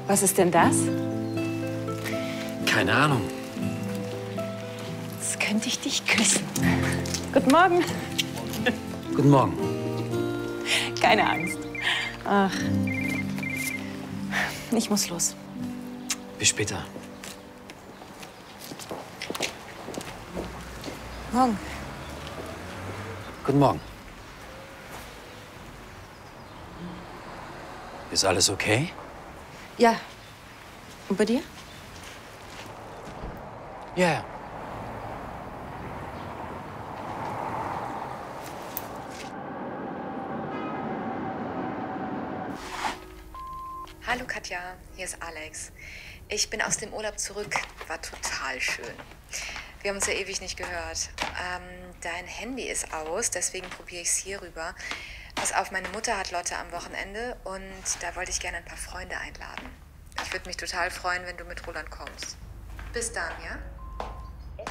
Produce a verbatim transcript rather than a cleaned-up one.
Was ist denn das? Keine Ahnung. Jetzt könnte ich dich küssen. Guten Morgen. Guten Morgen. Keine Angst. Ach, ich muss los. Bis später. Morgen. Guten Morgen. Ist alles okay? Ja. Und bei dir? Ja, ja. Hallo Katja, hier ist Alex. Ich bin aus dem Urlaub zurück. War total schön. Wir haben uns ja ewig nicht gehört. Ähm, dein Handy ist aus, deswegen probiere ich es hier rüber. Pass auf, meine Mutter hat Lotte am Wochenende und da wollte ich gerne ein paar Freunde einladen. Ich würde mich total freuen, wenn du mit Roland kommst. Bis dann, ja?